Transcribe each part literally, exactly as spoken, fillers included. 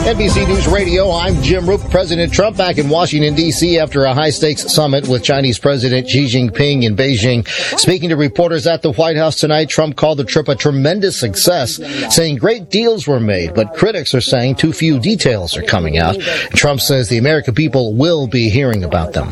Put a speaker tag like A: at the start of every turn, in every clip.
A: N B C News Radio, I'm Jim Roop. President Trump back in Washington, D C after a high-stakes summit with Chinese President Xi Jinping in Beijing. Speaking to reporters at the White House tonight, Trump called the trip a tremendous success, saying great deals were made, but critics are saying too few details are coming out. Trump says the American people will be hearing about them.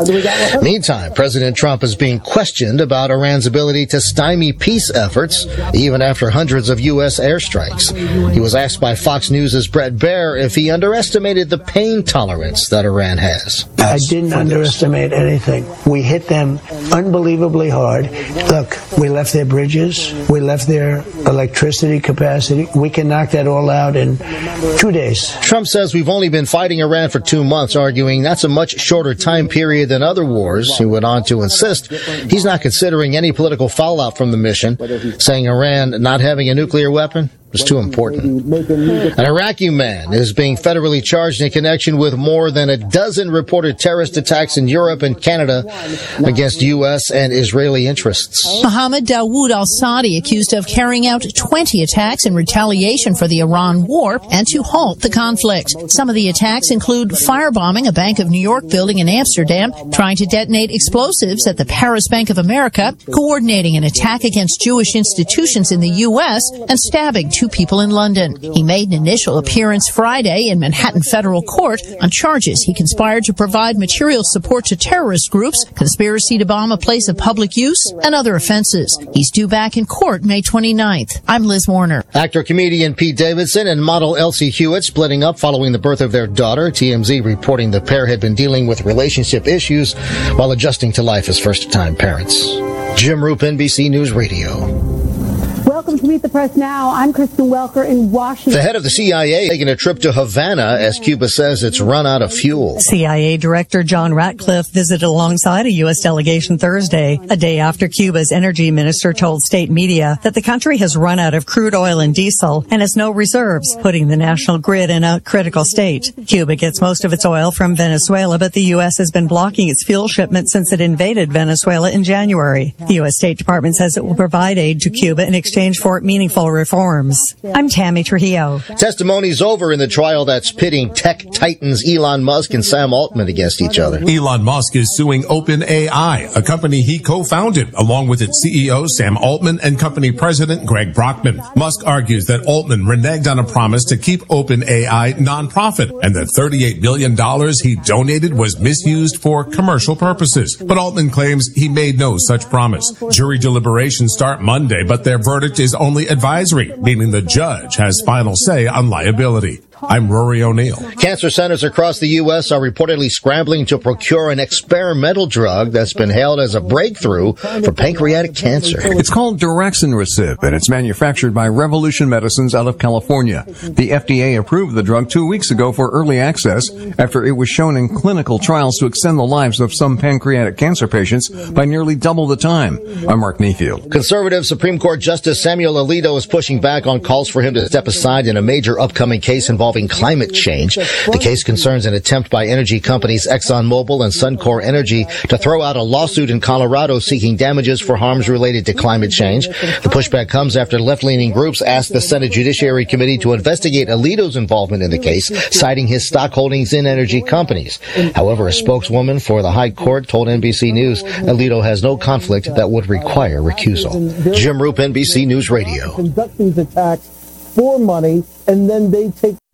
A: Meantime, President Trump is being questioned about Iran's ability to stymie peace efforts, even after hundreds of U S airstrikes. He was asked by Fox News' Bret Baier if he underestimated the pain tolerance that Iran has.
B: I didn't underestimate anything. We hit them unbelievably hard. Look, we left their bridges. We left their electricity capacity. We can knock that all out in two days.
A: Trump says we've only been fighting Iran for two months, arguing that's a much shorter time period than other wars. He went on to insist he's not considering any political fallout from the mission, saying Iran not having a nuclear weapon is too important. An Iraqi man is being federally charged in connection with more than a dozen reported terrorist attacks in Europe and Canada against U S and Israeli interests.
C: Mohammed Dawood al-Saadi accused of carrying out twenty attacks in retaliation for the Iran war and to halt the conflict. Some of the attacks include firebombing a Bank of New York building in Amsterdam, trying to detonate explosives at the Paris Bank of America, coordinating an attack against Jewish institutions in the U S, and stabbing two people in London. He made an initial appearance Friday in Manhattan federal court on charges he conspired to provide material support to terrorist groups, conspiracy to bomb a place of public use, and other offenses. He's due back in court May twenty-ninth. I'm Liz Warner.
A: Actor-comedian Pete Davidson and model Elsie Hewitt splitting up following the birth of their daughter. T M Z reporting the pair had been dealing with relationship issues while adjusting to life as first-time parents. Jim Roop, N B C News Radio.
D: Welcome to Meet the Press Now. I'm Kristen Welker in Washington.
A: The head of the C I A taking a trip to Havana as Cuba says it's run out of fuel.
E: C I A Director John Ratcliffe visited alongside a U S delegation Thursday, a day after Cuba's energy minister told state media that the country has run out of crude oil and diesel and has no reserves, putting the national grid in a critical state. Cuba gets most of its oil from Venezuela, but the U S has been blocking its fuel shipments since it invaded Venezuela in January. The U S State Department says it will provide aid to Cuba in exchange for meaningful reforms. I'm Tammy Trujillo.
A: Testimony's over in the trial that's pitting tech titans Elon Musk and Sam Altman against each other.
F: Elon Musk is suing OpenAI, a company he co-founded, along with its C E O Sam Altman and company president Greg Brockman. Musk argues that Altman reneged on a promise to keep OpenAI nonprofit and that thirty-eight billion dollars he donated was misused for commercial purposes. But Altman claims he made no such promise. Jury deliberations start Monday, but their verdict is only advisory, meaning the judge has final say on liability. I'm Rory O'Neill.
A: Cancer centers across the U S are reportedly scrambling to procure an experimental drug that's been hailed as a breakthrough for pancreatic cancer.
G: It's called Daraxonrasib, and it's manufactured by Revolution Medicines out of California. The F D A approved the drug two weeks ago for early access after it was shown in clinical trials to extend the lives of some pancreatic cancer patients by nearly double the time. I'm Mark Mayfield.
A: Conservative Supreme Court Justice Samuel Alito is pushing back on calls for him to step aside in a major upcoming case involving Involving climate change. The case concerns an attempt by energy companies ExxonMobil and Suncor Energy to throw out a lawsuit in Colorado seeking damages for harms related to climate change. The pushback comes after left-leaning groups asked the Senate Judiciary Committee to investigate Alito's involvement in the case, citing his stock holdings in energy companies. However, a spokeswoman for the High Court told N B C News Alito has no conflict that would require recusal. Jim Roop, N B C News Radio.
H: Conduct these attacks for money, and then they take